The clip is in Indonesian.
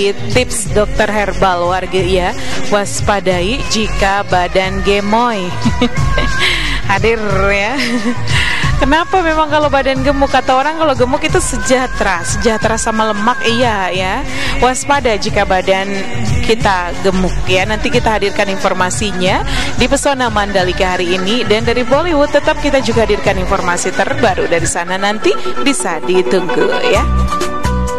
Tips dokter herbal warga ya, waspadai jika badan gemoy. Hadir ya. Kenapa memang kalau badan gemuk, kata orang kalau gemuk itu sejahtera sama lemak, iya ya. Waspada jika badan kita gemuk ya. Nanti kita hadirkan informasinya di Pesona Mandalika hari ini. Dan dari Bollywood tetap kita juga hadirkan informasi terbaru dari sana, nanti bisa ditunggu ya.